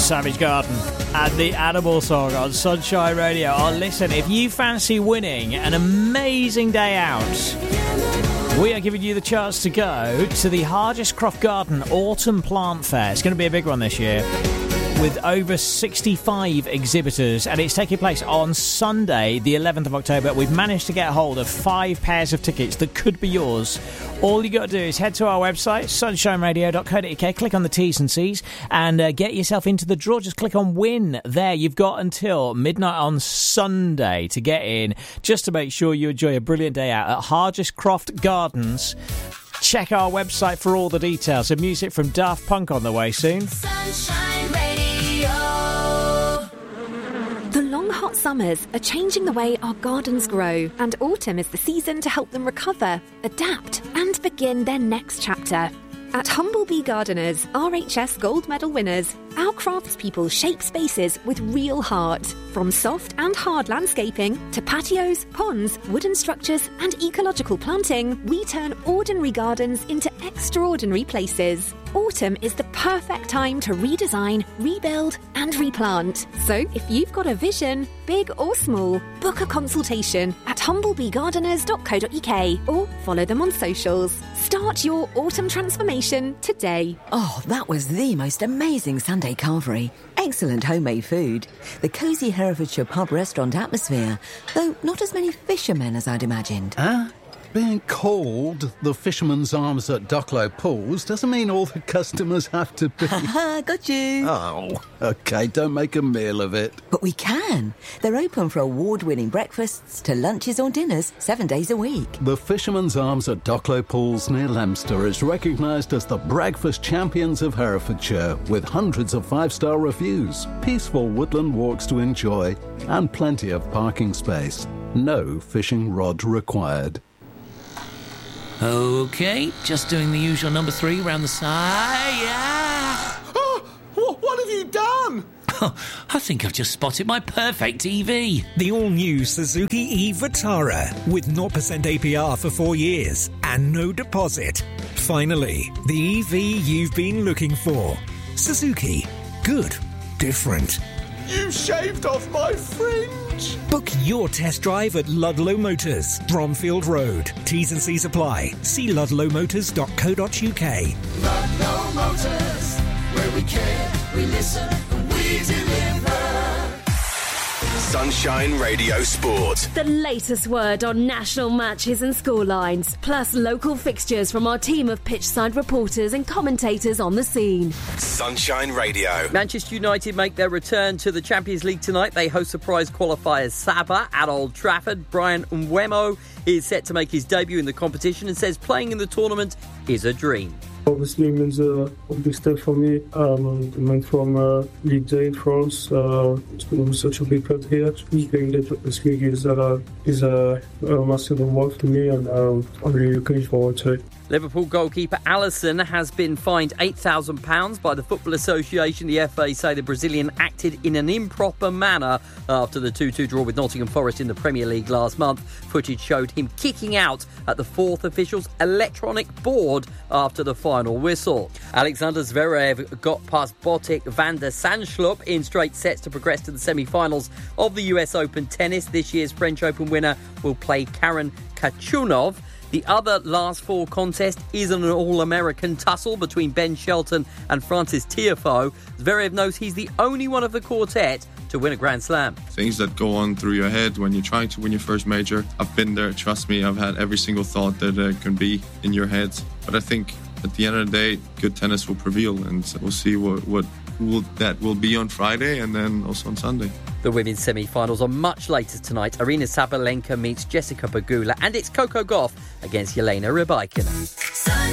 Savage Garden and the Animal Song on Sunshine Radio. Oh, listen, if you fancy winning an amazing day out, we are giving you the chance to go to the Hargest Croft Garden Autumn Plant Fair. It's going to be a big one this year, with over 65 exhibitors, and it's taking place on Sunday, the 11th of October. We've managed to get hold of 5 pairs of tickets that could be yours. All you got to do is head to our website, sunshineradio.co.uk, click on the T's and C's, and get yourself into the draw. Just click on win there. You've got until midnight on Sunday to get in, just to make sure you enjoy a brilliant day out at Hargest Croft Gardens. Check our website for all the details. And music from Daft Punk on the way soon. Sunshine Radio. The long hot summers are changing the way our gardens grow, and autumn is the season to help them recover, adapt, and begin their next chapter. At Humblebee Gardeners, RHS Gold Medal winners, our craftspeople shape spaces with real heart. From soft and hard landscaping to patios, ponds, wooden structures and ecological planting, we turn ordinary gardens into extraordinary places. Autumn is the perfect time to redesign, rebuild and replant. So if you've got a vision, big or small, book a consultation at humblebeegardeners.co.uk or follow them on socials. Start your autumn transformation today. Oh, that was the most amazing Sunday carvery. Excellent homemade food. The cosy Herefordshire pub restaurant atmosphere, though not as many fishermen as I'd imagined. Being called the Fisherman's Arms at Ducklow Pools doesn't mean all the customers have to be... Got you. Oh, OK, don't make a meal of it. But we can. They're open for award-winning breakfasts to lunches or dinners 7 days a week. The Fisherman's Arms at Ducklow Pools near Leominster is recognised as the breakfast champions of Herefordshire, with hundreds of 5-star reviews, peaceful woodland walks to enjoy, and plenty of parking space. No fishing rod required. OK, just doing the usual number 3 round the side. Yeah. Oh, what have you done? I think I've just spotted my perfect EV. The all-new Suzuki e-Vitara with 0% APR for 4 years and no deposit. Finally, the EV you've been looking for. Suzuki. Good. Different. You shaved off my fringe. Book your test drive at Ludlow Motors, Bromfield Road. T's and C's apply. See ludlowmotors.co.uk. Ludlow Motors, where we care, we listen, and we deliver. Sunshine Radio Sport. The latest word on national matches and scorelines, plus local fixtures from our team of pitchside reporters and commentators on the scene. Sunshine Radio. Manchester United make their return to the Champions League tonight. They host surprise qualifiers Saba at Old Trafford. Brian Mbeumo is set to make his debut in the competition and says playing in the tournament is a dream. Obviously, it means a big step for me. I went from Ligue 2 in France. It's been such a big club here. Playing this league is a massive reward to me, and I'm really looking forward to it. Liverpool goalkeeper Alisson has been fined £8,000 by the Football Association. The FA say the Brazilian acted in an improper manner after the 2-2 draw with Nottingham Forest in the Premier League last month. Footage showed him kicking out at the fourth official's electronic board after the final whistle. Alexander Zverev got past Botic van der Zandschulp in straight sets to progress to the semi-finals of the US Open tennis. This year's French Open winner will play Karen Khachanov. The other last 4 contest is an all-American tussle between Ben Shelton and Francis Tiafoe. Zverev knows he's the only one of the quartet to win a Grand Slam. Things that go on through your head when you're trying to win your first major. I've been there, trust me. I've had every single thought that can be in your head. But I think at the end of the day, good tennis will prevail, and we'll see what will be on Friday and then also on Sunday. The women's semi-finals are much later tonight. Aryna Sabalenka meets Jessica Pegula, and it's Coco Gauff against Jelena Rybakina.